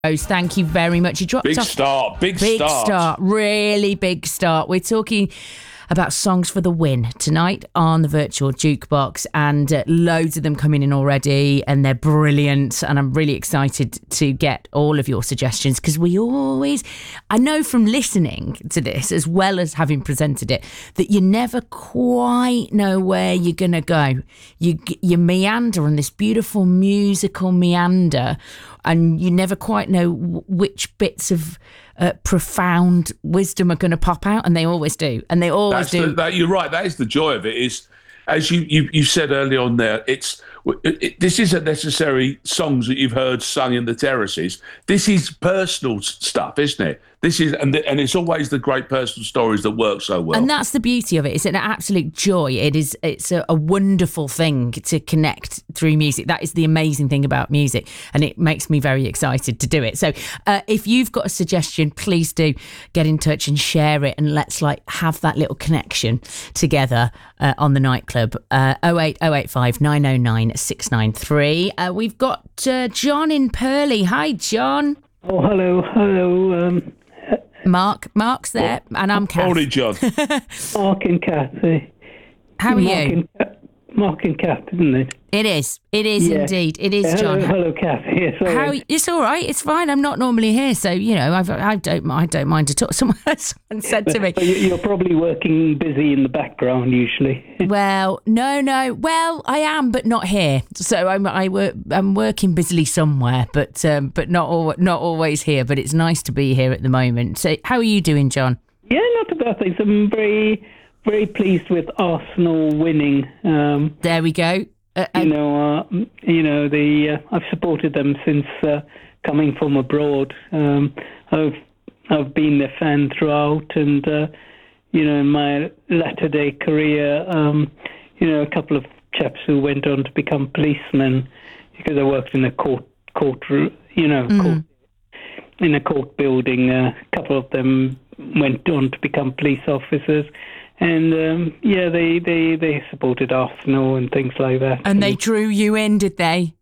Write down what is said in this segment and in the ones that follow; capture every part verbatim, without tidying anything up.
Thank you very much. You dropped big off. start, big, big start. start, really big start. We're talking about songs for the win tonight on the virtual jukebox, and uh, loads of them coming in already, and they're brilliant, and I'm really excited to get all of your suggestions, because we always, I know from listening to this as well as having presented it, that you never quite know where you're gonna go. You you meander on this beautiful musical meander, and you never quite know which bits of uh, profound wisdom are going to pop out, and they always do, and they always That's do. The, that, you're right. That is the joy of it. Is as you you, you said earlier on there. It's it, it, this isn't necessarily songs that you've heard sung in the terraces. This is personal stuff, isn't it? This is and the, and it's always the great personal stories that work so well. And that's the beauty of it. It's an absolute joy. It is. It's a, a wonderful thing to connect through music. That is the amazing thing about music, and it makes me very excited to do it. So, uh, if you've got a suggestion, please do get in touch and share it, and let's like have that little connection together uh, on the nightclub. Uh, oh eight oh eight five nine oh nine six nine three. Uh, we've got uh, John in Purley. Hi, John. Oh, hello, hello. Um, Mark, Mark's there, and I'm Kath. Morning, John. Mark and Kathy. How are Mark you? And, Mark and Kath, isn't it? It is. It is Yeah. indeed. It is, Uh, hello, John. hello, Kathy. Yes, all How? right. It's all right. It's fine. I'm not normally here, so you know, I've, I don't. I don't mind to talk. Someone, someone said to me, But you- You're probably working busy in the background usually. "Well, no, no. Well, I am, but not here. So I'm. I work. I'm working busily somewhere, but um, but not all, not always here. But it's nice to be here at the moment. So, how are you doing, John? Yeah, not about things. I'm very, very pleased with Arsenal winning. Um, There we go. Uh, you uh, know, uh, you know, the uh, I've supported them since uh, coming from abroad. Um, I've I've been their fan throughout, and uh, you know, in my latter day career, um, you know, a couple of chaps who went on to become policemen because I worked in a court court, you know, Mm. court, in a court building. Uh, a couple of them went on to become police officers. And, um, yeah, they, they, they supported Arsenal and things like that. and they drew you in, did they?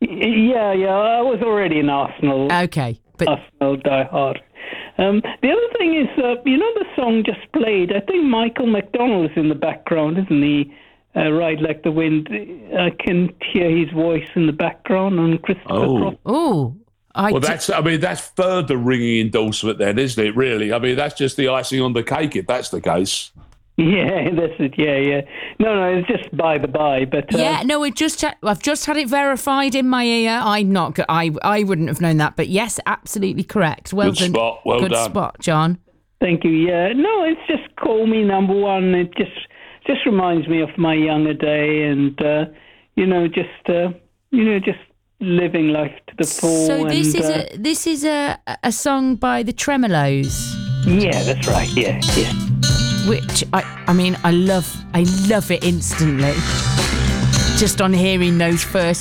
Yeah, yeah, I was already an Arsenal, Okay, but Arsenal diehard. Um, the other thing is, uh, you know, the song just played, I think Michael McDonald's in the background, isn't he? Uh, Ride Like the Wind. I can hear his voice in the background on Christopher Oh. Cross. oh, I Well, d- that's I mean that's further ringing endorsement then, isn't it? Really, I mean that's just the icing on the cake if that's the case. Yeah, that's it, yeah, yeah. No, no, it's just by the by, but... Uh, Yeah, no, it just ha- I've just had it verified in my ear. I'm not. go- I I wouldn't have known that, but yes, absolutely correct. Well Good done. spot, well Good done. spot, John. Thank you. Yeah, no, it's just Call Me Number One. It just just reminds me of my younger day, and uh, you know, just uh, you know, just living life to the full. So this and, is uh, a this is a a song by the Tremolos, yeah, that's right. Yeah, yeah. which I I mean I love I love it instantly. Just on hearing those first